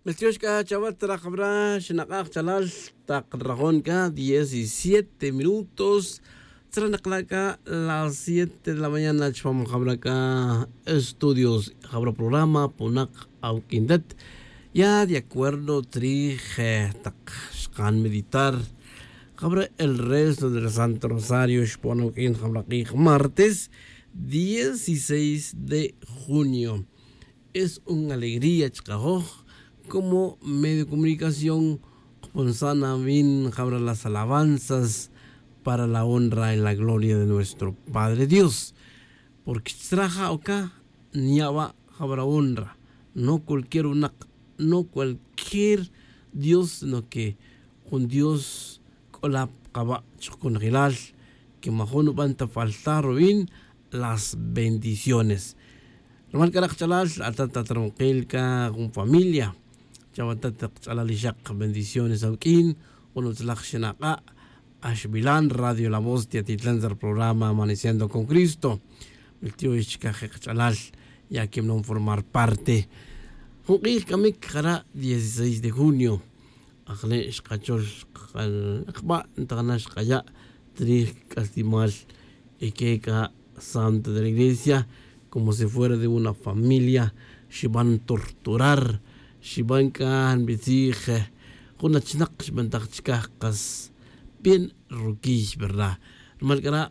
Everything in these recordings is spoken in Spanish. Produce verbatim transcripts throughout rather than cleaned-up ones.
Melchioshka chavat trajabra shenakak chalal takrahonka diecisiete minutos. Tranaklaka las siete de la mañana chpam jabraka estudios jabra programa punak aukindet. Ya de acuerdo trije tak scan meditar. Jabra el resto del Santo Rosario shpono in jabraki martes dieciséis de junio. Es una alegría chkajoj como medio de comunicación Ponsana Vin jabra las alabanzas para la honra y la gloria de nuestro Padre Dios. Porque traja acá niaba jabra honra, no cualquier una, no cualquier Dios, sino que un Dios colap kaba con hilal que majono van a faltar bien las bendiciones. Normal karak chalal atata tranquilka con familia. Chawatat chalalishak bendiciones aukin, uno tlakshinaqa Ashbilan Radio La Voz de Atitlán del programa Amaneciendo con Cristo. El tío Ichkajechalal, ya que no formar parte. Junqil kamik jara dieciséis de junio. Agle Iskachol Akba Intaganash Kaya Tri Castimal Ikeka Santo de la Iglesia, como si fuera de una familia. Shiban torturar. Shiban kan bitige. Kuna chinak shiban takchkas. Bien ruquish, ¿verdad? Malgrado,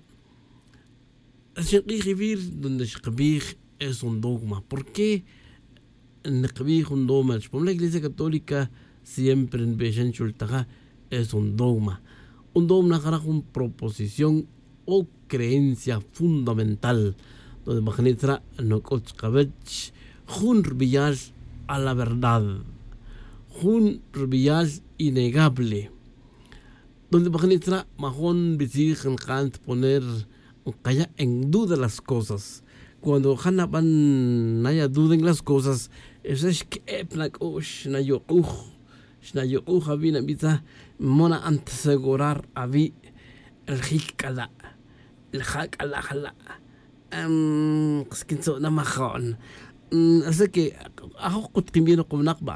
el vivir donde el es un dogma. ¿Por qué el es un dogma? La Iglesia Católica siempre en Bechenchultaja es un dogma. Un dogma es una proposición o creencia fundamental donde Magnitra no cochkavech jun rubias a la verdad, jun rubias innegable. Donde Magnitra Mahon Bizigen Kant poner calla en duda las cosas. Cuando Hanna van naya duden las cosas, es que epnak ush na yo uj, na yo uj habina bita mona antesegurar avi el hikala, el hakala hala. Um, skinso na mahon. Así que ajo kutkimino con nakba.